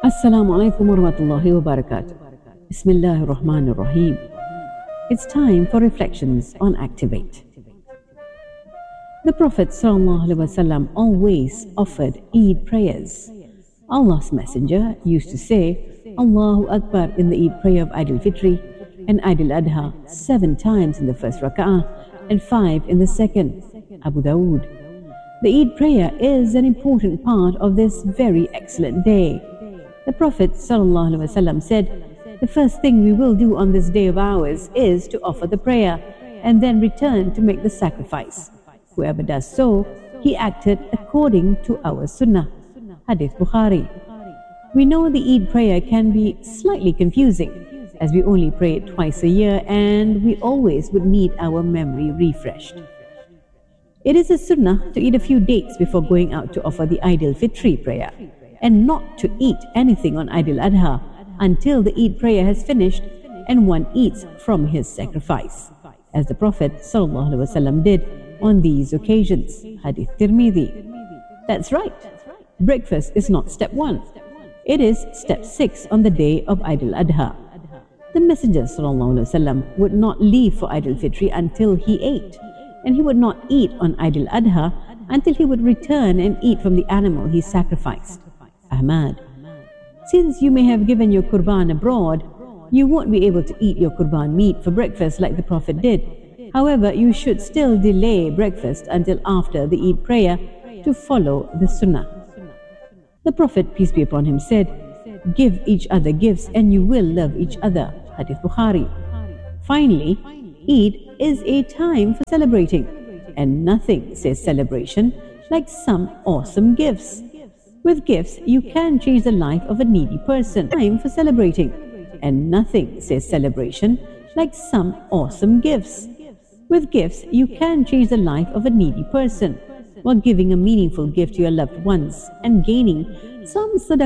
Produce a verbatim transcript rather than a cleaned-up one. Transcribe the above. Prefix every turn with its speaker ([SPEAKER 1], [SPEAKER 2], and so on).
[SPEAKER 1] Assalamu alaikum wa rahmatullahi wa barakatuh. Bismillahir Rahmanir Rahim. It's time for reflections on Activate. The Prophet ﷺ always offered Eid prayers. Allah's Messenger used to say Allahu Akbar in the Eid prayer of Eid al-Fitr and Eid al-Adha seven times in the first rak'ah and five in the second. Abu Dawood. The Eid prayer is an important part of this very excellent day. The Prophet ﷺ said, the first thing we will do on this day of ours is to offer the prayer and then return to make the sacrifice. Whoever does so, he acted according to our sunnah. Hadith Bukhari. We know the Eid prayer can be slightly confusing as we only pray it twice a year and we always would need our memory refreshed. It is a sunnah to eat a few dates before going out to offer the Eid al-Fitr prayer, and not to eat anything on Eid al-Adha until the Eid prayer has finished and one eats from his sacrifice, as the Prophet ﷺ did on these occasions. Hadith Tirmidhi. That's right. Breakfast is not step one. It is step six on the day of Eid al-Adha. The Messenger ﷺ would not leave for Eid al-Fitr until he ate, and he would not eat on Eid al-Adha until he would return and eat from the animal he sacrificed. Ahmad. Since you may have given your qurban abroad, you won't be able to eat your qurban meat for breakfast like the Prophet did. However, you should still delay breakfast until after the Eid prayer to follow the sunnah. The Prophet, peace be upon him, said, give each other gifts and you will love each other. Hadith Bukhari. Finally, Eid is a time for celebrating, and nothing says celebration like some awesome gifts. With gifts, you can change the life of a needy person. Time for celebrating, and nothing says celebration like some awesome gifts. With gifts, you can change the life of a needy person while giving a meaningful gift to your loved ones and gaining some sadaqah